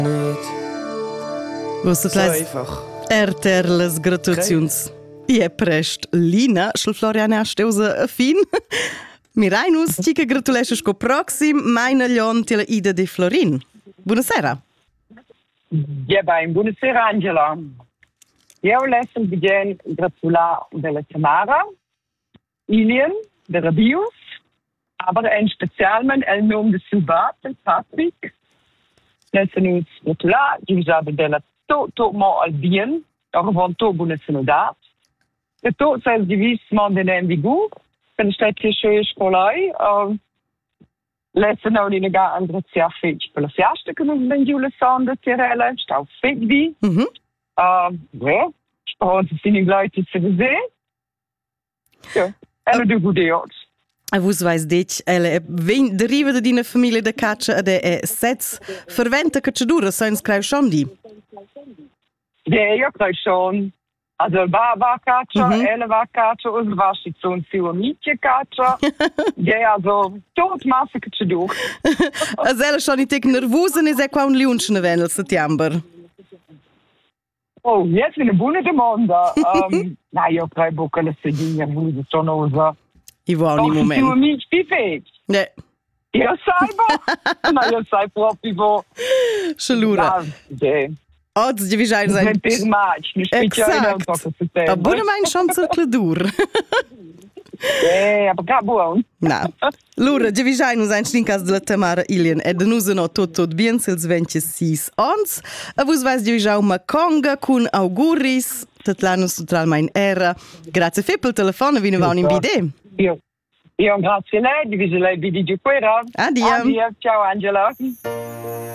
Vos So einfach. les gratuaziuns. I è prest Lina, schel Floriana a steusa a fin. Mirainus, ci che gratulesce sco proxim, meine Lion tila Ida de Florin. Buonasera. Ja, bem, buonasera Angela. Eu lesso begin gratular della Tamara, Ilian, de Rabius, aber ein specialment el nome de Subat, Patrick. Lesso uns gratular, die haben della tot mo al bien, auch von tot buonasera dat. De tot sei divis man den ambigu, kan stetje schön scolai, lesso nou die nega andre sia fetch per la fiasta che non ben giù le sonde tirelle, stau fet di. Ja, sparen sie sind gleich zu sehen. Ja, alle de goede ots. A vos vais dich, ele deriva da dina famiglia da caccia ed è sets ferventa cacciadura, sens creu schon di. Ja, io creu schon. Also va caccia, ele va caccia, us va si son siu amici caccia. Ja, also tot massa cacciadura. As ela schon i tec nervosa ne se qua un liunchen venel settember. Oh, jetzt eine buona domanda. Nein, io credo che le sedine nervose sono usa. I buoni momenti. Siu amici di fec. Io sai, ma io sai proprio. Schalura. Ja. Odds di visain sein. Per match, mi spiaceva un po' che A buona mein schon circladur. Aber gar buon. Na. Lura, di visain us ein stinkas della Tamara Ilian ed nusa no tot bien sils 26 ans. A vos vais di visau ma conga cun auguris. Tatlanus totral mein era. Grazie fe pel telefono, vi ne va in bide. Io grazie a lei, di lei vi di quera. Addio. Ciao Angela.